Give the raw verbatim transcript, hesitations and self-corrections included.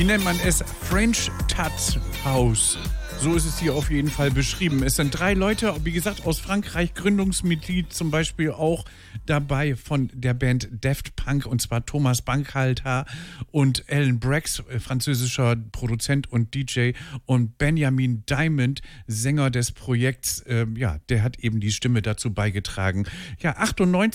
wie nennt man es? French Touch House. So ist es hier auf jeden Fall beschrieben. Es sind drei Leute, wie gesagt, aus Frankreich, Gründungsmitglied zum Beispiel auch dabei von der Band Daft Punk, und zwar Thomas Bankhalter und Alan Brax, französischer Produzent und D J, und Benjamin Diamond, Sänger des Projekts. Ähm, ja, der hat eben die Stimme dazu beigetragen. Ja, achtundneunzig